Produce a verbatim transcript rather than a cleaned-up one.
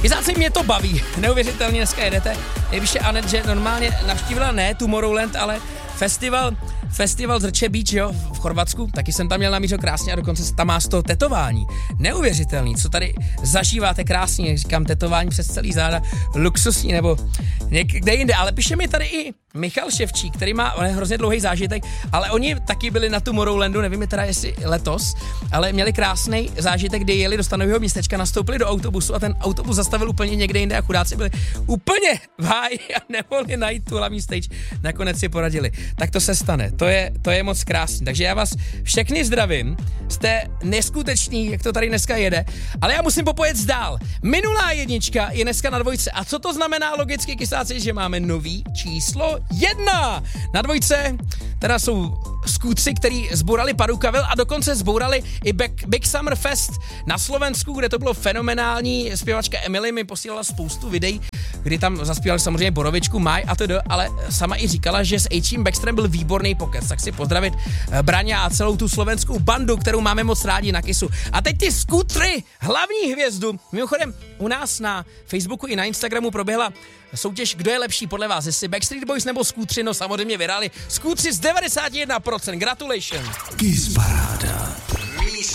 Kisáci, mě to baví, neuvěřitelně dneska jedete. Nejvyšší Anet, že normálně navštívila ne Tomorrowland, ale festival, festival Zrče Beach, jo, v Chorvatsku, taky jsem tam měl na mířo krásně a dokonce tam má z toho tetování. Neuvěřitelný, co tady zažíváte krásně, jak říkám, tetování přes celý záda, luxusní nebo někde jinde, ale píše mi tady i Michal Ševčík, který má hrozně dlouhý zážitek, ale oni taky byli na Tomorrowlandu, nevím teda jestli letos, ale měli krásný zážitek, kdy jeli do stanového místečka, nastoupili do autobusu a ten autobus zastavil úplně někde jinde a chudáci byli úplně v háji a nemohli najít tu hlavní stage. Nakonec si poradili. Tak to se stane, to je, to je moc krásný. Takže já vás všechny zdravím, jste neskuteční, jak to tady dneska jede, ale já musím popojet dál. Minulá jednička je dneska na dvojce. A co to znamená logicky, Kysáci, že máme nový číslo jedna. Na dvojce teda jsou skútři, který zbourali Padukavel a dokonce zbourali i Big, Big Summer Fest na Slovensku, kde to bylo fenomenální. Zpěvačka Emily mi posílala spoustu videí, kdy tam zaspívali samozřejmě Borovičku, Maj a td., ale sama i říkala, že s H M Baxterem byl výborný pokec, tak si pozdravit Braňa a celou tu slovenskou bandu, kterou máme moc rádi na Kisu. A teď ty skútry, hlavní hvězdu. Mimochodem, u nás na Facebooku i na Instagramu proběhla soutěž, kdo je lepší podle vás, jestli Backstreet Boys nebo skútři, no samozřejmě vyhráli skútři z devadesát jedna procent. Gratulations. Kiss Paráda.